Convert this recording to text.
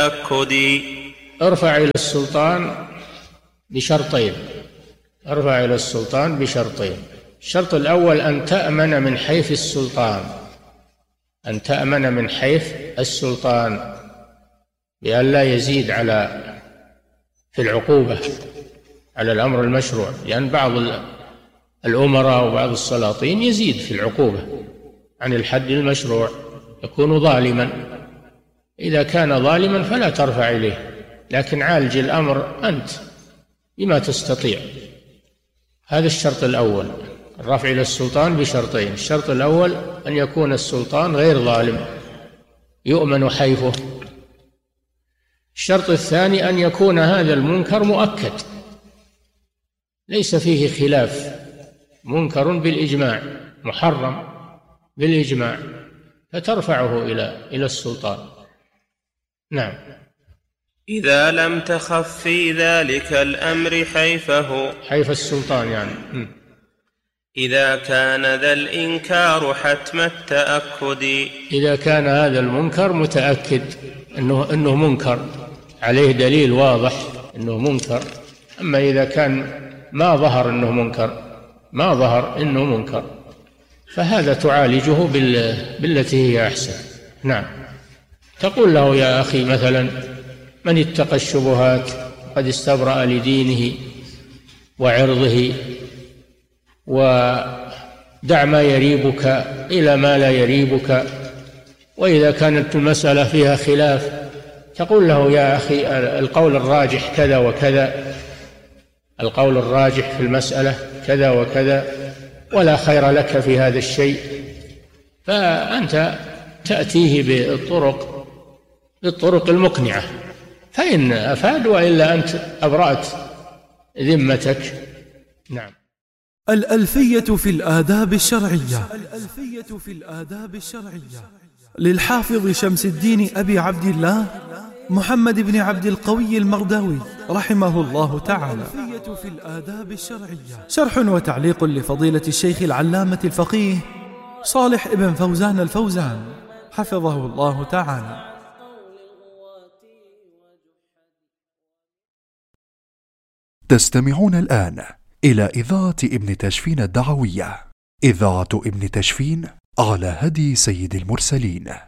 التأكد. ارفع إلى السلطان بشرطين. ارفع إلى السلطان بشرطين. الشرط الأول أن تأمن من حيف السلطان، أن تأمن من حيف السلطان بأن لا يزيد في العقوبة على الأمر المشروع، لأن بعض الأمراء وبعض السلاطين يزيد في العقوبة عن الحد المشروع، يكون ظالما. إذا كان ظالما فلا ترفع إليه، لكن عالج الأمر أنت بما تستطيع. هذا الشرط الأول، الرفع إلى السلطان بشرطين. الشرط الأول أن يكون السلطان غير ظالم يؤمن حيفه. الشرط الثاني أن يكون هذا المنكر مؤكد ليس فيه خلاف، منكر بالإجماع، محرم بالإجماع، فترفعه إلى السلطان. نعم. إذا لم تخف في ذلك الأمر حيف السلطان يعني. إذا كان ذا الإنكار حتم التأكد. إذا كان هذا المنكر متأكد أنه منكر، عليه دليل واضح أنه منكر. أما إذا كان ما ظهر أنه منكر فهذا تعالجه بالتي هي أحسن. نعم. تقول له يا أخي مثلا: من اتقى الشبهات قد استبرأ لدينه وعرضه، ودع ما يريبك إلى ما لا يريبك. وإذا كانت المسألة فيها خلاف تقول له: يا أخي القول الراجح كذا وكذا، القول الراجح في المسألة كذا وكذا، ولا خير لك في هذا الشيء. فأنت تأتيه بالطرق المقنعة، فإن أفاد وإلا أنت أبرأت ذمتك. نعم. الألفية في الآداب الشرعية للحافظ شمس الدين أبي عبد الله محمد بن عبد القوي المرداوي رحمه الله تعالى. شرح وتعليق لفضيلة الشيخ العلامة الفقيه صالح ابن فوزان الفوزان حفظه الله تعالى. تستمعون الآن إلى إذاعة ابن تشفين الدعوية، إذاعة ابن تشفين على هدي سيد المرسلين.